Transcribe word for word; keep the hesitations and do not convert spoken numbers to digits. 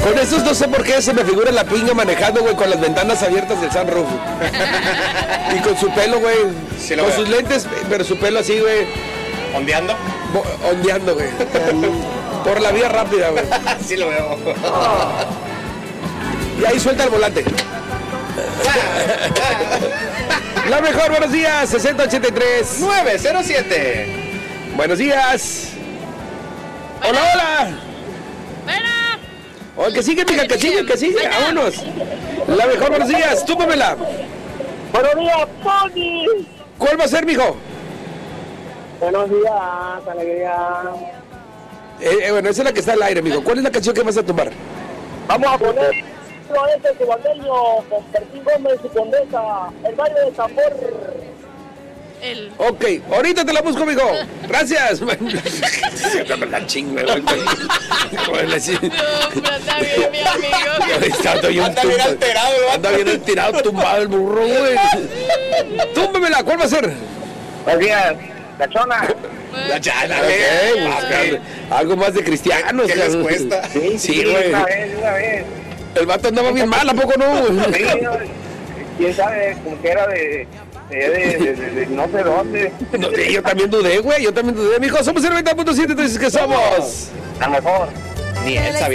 Con esos no sé por qué se me figura la pinga manejando, güey, con las ventanas abiertas del sunroof. Y con su pelo, güey. Sí lo con veo. sus lentes, pero su pelo así, güey. ¿Ondeando? bo- Ondeando, güey. Por la vía rápida, güey. Sí lo veo. Y ahí suelta el volante. La mejor, buenos días, sesenta ochenta y tres. nueve cero siete. Buenos días. Hola, hola. O el que sigue, mija, que sigue, que sigue. Vámonos. La mejor, buenos días. Tú, Pamela. Buenos días, Pony. ¿Cuál va a ser, mijo? Buenos días, alegría. Eh, eh, bueno, esa es la que está al aire, mijo. ¿Cuál es la canción que vas a tumbar? Vamos a poner lo este cubaneño con Bertín Gómez y Condesa, el baile del tambor. El... Ok, ahorita te la busco, mijo. Gracias. Dame la chinga, güey. Bueno, sí. No, pero está bien, mi amigo. Está bien Anda bien tumba- alterado, ¿verdad? Anda bien alterado, tumbado el burro, güey. Túmbemela, ¿cuál va a ser? Buenos días, cachona. La chana, Ok, güey. buscar algo más de cristianos. ¿Qué les cabrón. cuesta? Sí, güey. Una vez, una vez. El vato andaba bien mal, ¿a poco no? Sí, no, quién sabe, como que era de, de, de, de, de- de no sé dónde. No, sí, yo también dudé, güey. Yo también dudé, mijo. Somos el noventa punto siete, entonces que somos. A lo mejor. Ni él sabía.